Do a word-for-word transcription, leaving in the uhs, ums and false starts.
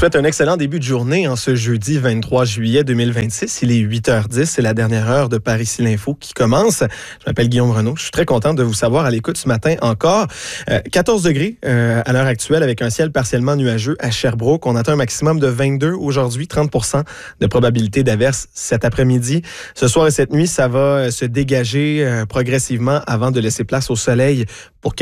souhaite un excellent début de journée en ce jeudi vingt-trois juillet deux mille vingt-six. Il est huit heures dix, c'est la dernière heure de Par ici l'info qui commence. Je m'appelle Guillaume Renaud. Je suis très content de vous savoir à l'écoute ce matin encore. Euh, quatorze degrés euh, à l'heure actuelle avec un ciel partiellement nuageux à Sherbrooke. On atteint un maximum de vingt-deux aujourd'hui, trente pour cent de probabilité d'averse cet après-midi. Ce soir et cette nuit, ça va se dégager euh, progressivement avant de laisser place au soleil pour